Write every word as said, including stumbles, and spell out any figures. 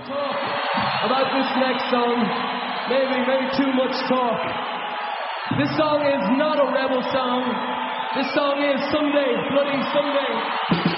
talk about this next song. Maybe, maybe too much talk. This song is not a rebel song. This song is Someday, Bloody Someday.